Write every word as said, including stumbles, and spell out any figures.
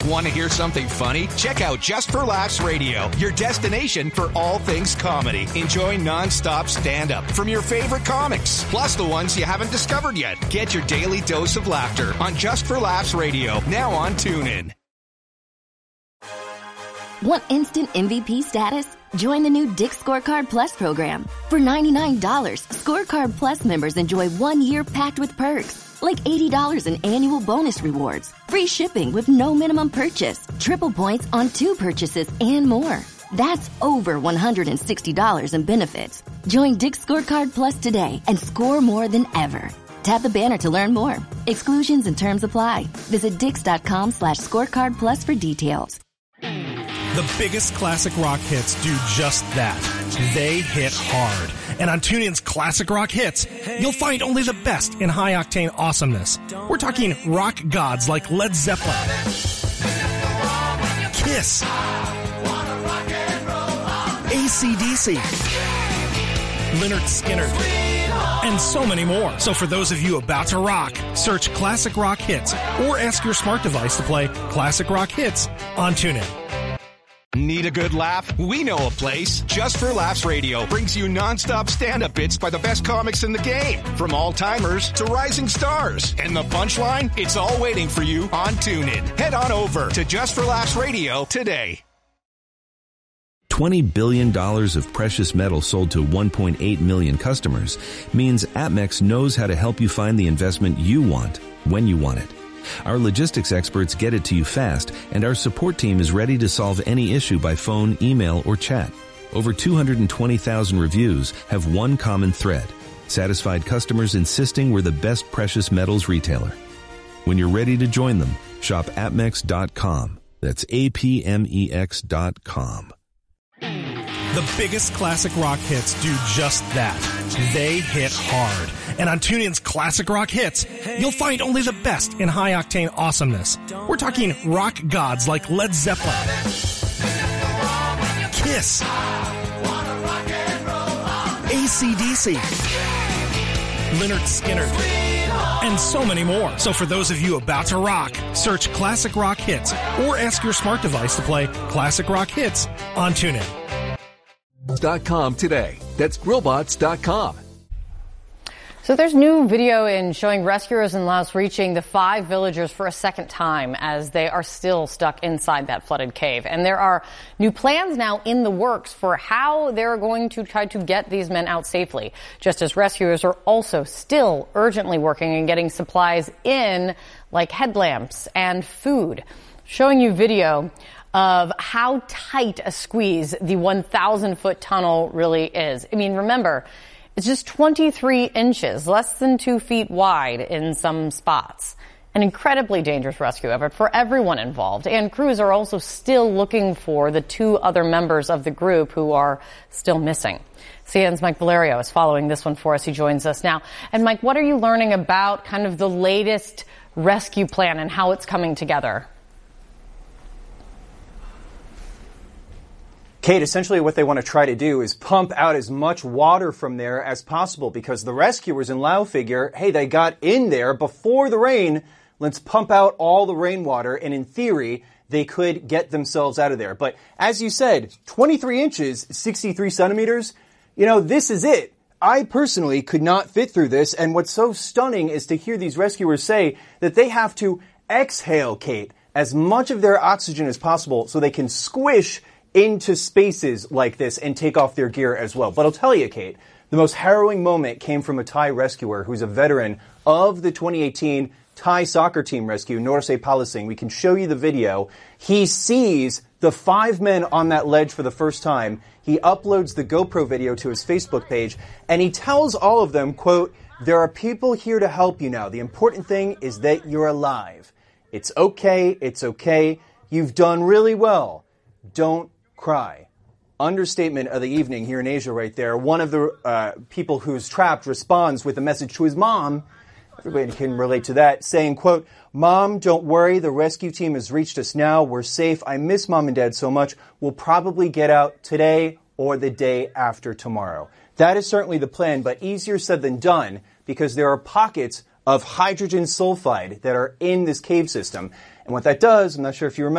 Want to hear something funny? Check out Just for Laughs Radio, your destination for all things comedy. Enjoy non-stop stand-up from your favorite comics, plus the ones you haven't discovered yet. Get your daily dose of laughter on Just for Laughs Radio, now on TuneIn. Want instant M V P status? Join the new Dick's Scorecard Plus program. For ninety-nine dollars, Scorecard Plus members enjoy one year packed with perks, like eighty dollars in annual bonus rewards, free shipping with no minimum purchase, triple points on two purchases, and more. That's over one hundred sixty dollars in benefits. Join Dick's Scorecard Plus today and score more than ever. Tap the banner to learn more. Exclusions and terms apply. Visit dix.com slash scorecard plus for details. The biggest classic rock hits do just that. They hit hard. And on TuneIn's Classic Rock Hits, you'll find only the best in high-octane awesomeness. We're talking rock gods like Led Zeppelin, Kiss, A C D C, Lynyrd Skynyrd, and so many more. So for those of you about to rock, search Classic Rock Hits or ask your smart device to play Classic Rock Hits on TuneIn. Need a good laugh? We know a place. Just for Laughs Radio brings you non-stop stand-up bits by the best comics in the game, from all-timers to rising stars. And the punchline? It's all waiting for you on TuneIn. Head on over to Just for Laughs Radio today. twenty billion dollars of precious metal sold to one point eight million customers means APMEX knows how to help you find the investment you want when you want it. Our logistics experts get it to you fast, and our support team is ready to solve any issue by phone, email, or chat. Over two hundred twenty thousand reviews have one common thread: satisfied customers insisting we're the best precious metals retailer. When you're ready to join them, shop apmex dot com. That's A P M E X dot com. The biggest classic rock hits do just that. They hit hard. And on TuneIn's Classic Rock Hits, you'll find only the best in high-octane awesomeness. We're talking rock gods like Led Zeppelin, Kiss, A C D C, Lynyrd Skynyrd, and so many more. So for those of you about to rock, search Classic Rock Hits or ask your smart device to play Classic Rock Hits on TuneIn. Dot com today. That's grillbots dot com. So there's new video in showing rescuers in Laos reaching the five villagers for a second time as they are still stuck inside that flooded cave. And there are new plans now in the works for how they're going to try to get these men out safely, just as rescuers are also still urgently working and getting supplies in, like headlamps and food. Showing you video of how tight a squeeze the one thousand foot tunnel really is. I mean, remember, it's just twenty-three inches, less than two feet wide in some spots. An incredibly dangerous rescue effort for everyone involved. And crews are also still looking for the two other members of the group who are still missing. C N N's Mike Valerio is following this one for us. He joins us now. And Mike, what are you learning about kind of the latest rescue plan and how it's coming together? Kate, essentially what they want to try to do is pump out as much water from there as possible because the rescuers in Laos figure, hey, they got in there before the rain. Let's pump out all the rainwater. And in theory, they could get themselves out of there. But as you said, twenty-three inches, sixty-three centimeters, you know, this is it. I personally could not fit through this. And what's so stunning is to hear these rescuers say that they have to exhale, Kate, as much of their oxygen as possible so they can squish into spaces like this and take off their gear as well. But I'll tell you, Kate, the most harrowing moment came from a Thai rescuer who's a veteran of the twenty eighteen Thai soccer team rescue, Norsay Palasing. We can show you the video. He sees the five men on that ledge for the first time. He uploads the GoPro video to his Facebook page, and he tells all of them, quote, "There are people here to help you now. The important thing is that you're alive. It's okay. It's okay. You've done really well. Don't cry." Understatement of the evening here in Asia right there. One of the uh, people who's trapped responds with a message to his mom. Everybody can relate to that, saying, quote, "Mom, don't worry. The rescue team has reached us now. We're safe. I miss Mom and Dad so much. We'll probably get out today or the day after tomorrow." That is certainly the plan, but easier said than done because there are pockets of hydrogen sulfide that are in this cave system. And what that does, I'm not sure if you remember,